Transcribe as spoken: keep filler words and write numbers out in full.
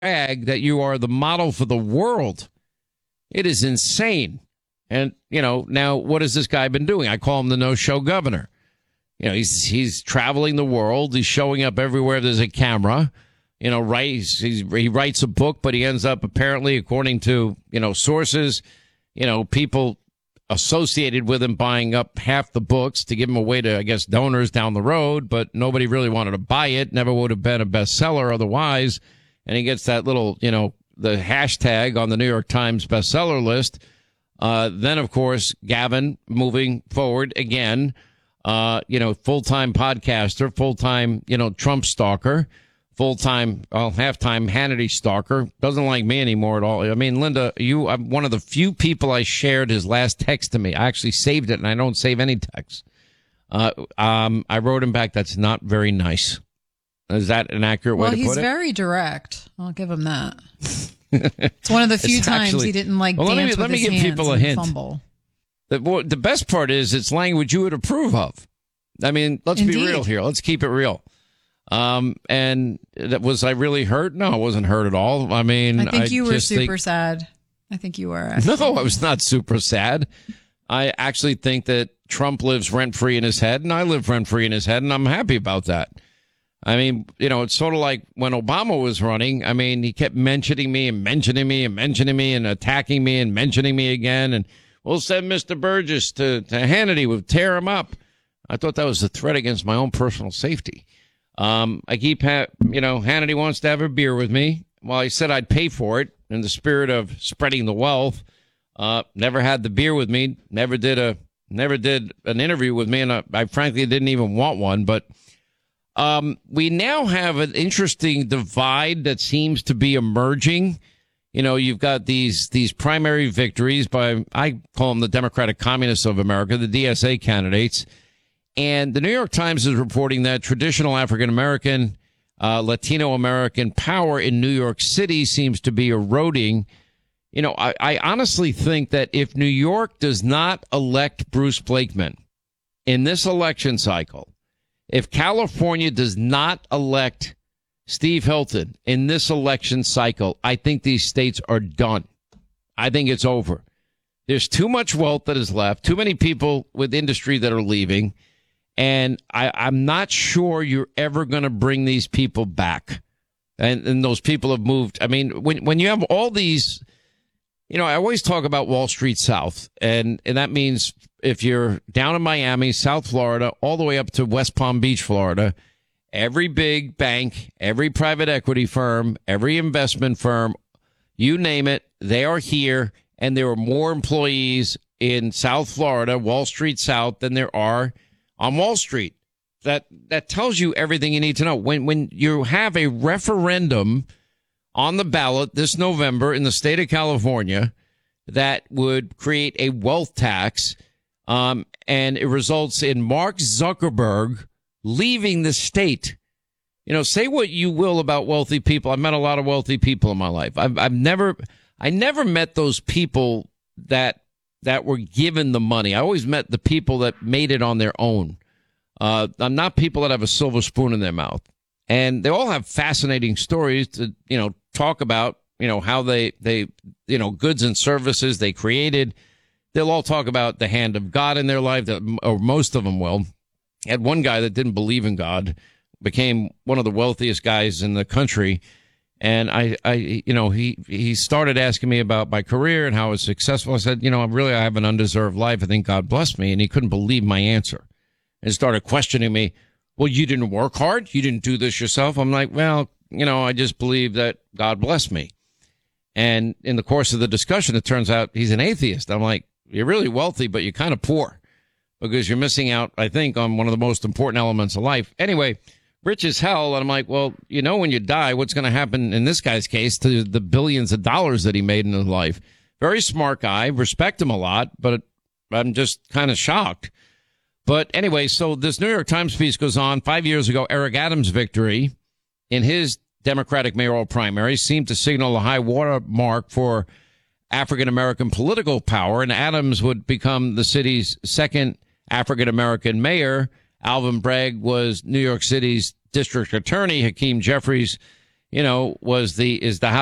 brag that you are the model for the world. It is insane. And, you know, now what has this guy been doing? I call him the no-show governor. You know, he's he's traveling the world. He's showing up everywhere there's a camera. You know, right? He's, he's, he writes a book, but he ends up apparently, according to, you know, sources, you know, people associated with him buying up half the books to give him away to, I guess, donors down the road. But nobody really wanted to buy it. Never would have been a bestseller otherwise. And he gets that little, you know, the hashtag on the New York Times bestseller list. Uh, then, of course, Gavin moving forward again. Uh, you know, full-time podcaster, full-time, you know, Trump stalker, full-time, well, half-time Hannity stalker. Doesn't like me anymore at all. I mean, Linda, you, I'm one of the few people I shared his last text to me. I actually saved it, and I don't save any texts. Uh, um, I wrote him back, that's not very nice. Is that an accurate way well, to put it? Well, he's very direct. I'll give him that. It's one of the few times actually, he didn't like well, dance let me, with let me his give hands people a and hint. fumble. The, the best part is it's language you would approve of. I mean, let's Indeed. be real here. Let's keep it real. Um, and that was I really hurt? No, I wasn't hurt at all. I mean, I think I you were just super think, sad. I think you were. Actually. No, I was not super sad. I actually think that Trump lives rent free in his head, and I live rent free in his head, and I'm happy about that. I mean, you know, it's sort of like when Obama was running. I mean, he kept mentioning me and mentioning me and mentioning me and attacking me and mentioning me again. And we'll send Mister Burgess to, to Hannity. We'll tear him up. I thought that was a threat against my own personal safety. Um, I keep, ha- you know, Hannity wants to have a beer with me. Well, I said I'd pay for it in the spirit of spreading the wealth. Uh, never had the beer with me. Never did a, never did an interview with me. And I, I frankly didn't even want one, but Um, we now have an interesting divide that seems to be emerging. You know, you've got these these primary victories by, I call them the Democratic Communists of America, the D S A candidates. And the New York Times is reporting that traditional African-American, uh, Latino-American power in New York City seems to be eroding. You know, I, I honestly think that if New York does not elect Bruce Blakeman in this election cycle, if California does not elect Steve Hilton in this election cycle, I think these states are done. I think it's over. There's too much wealth that is left, too many people with industry that are leaving, and I, I'm not sure you're ever going to bring these people back. And, and those people have moved. I mean, when when you have all these, you know, I always talk about Wall Street South, and, and that means if you're down in Miami, South Florida, all the way up to West Palm Beach, Florida, every big bank, every private equity firm, every investment firm, you name it, they are here, and there are more employees in South Florida, Wall Street South, than there are on Wall Street. That that tells you everything you need to know. When when you have a referendum on the ballot this November in the state of California that would create a wealth tax, Um, and it results in Mark Zuckerberg leaving the state. You know, say what you will about wealthy people. I've met a lot of wealthy people in my life. I've, I've never, I never met those people that, that were given the money. I always met the people that made it on their own. Uh, I'm not people that have a silver spoon in their mouth. And they all have fascinating stories to, you know, talk about, you know, how they, they, you know, goods and services they created. They'll all talk about the hand of God in their life, or most of them will. I had one guy that didn't believe in God, became one of the wealthiest guys in the country. And I, I, you know, he, he started asking me about my career and how I was successful. I said, you know, really, I have an undeserved life. I think God blessed me. And he couldn't believe my answer and started questioning me. Well, you didn't work hard. You didn't do this yourself. I'm like, well, you know, I just believe that God blessed me. And in the course of the discussion, it turns out he's an atheist. I'm like, you're really wealthy, but you're kind of poor because you're missing out, I think, on one of the most important elements of life. Anyway, rich as hell. And I'm like, well, you know, when you die, what's going to happen in this guy's case to the billions of dollars that he made in his life? Very smart guy. Respect him a lot, but I'm just kind of shocked. But anyway, so this New York Times piece goes on. Five years ago, Eric Adams' victory in his Democratic mayoral primary seemed to signal a high water mark for African-American political power, and Adams would become the city's second African-American mayor. Alvin Bragg was New York City's district attorney. Hakeem Jeffries you know, was the is the House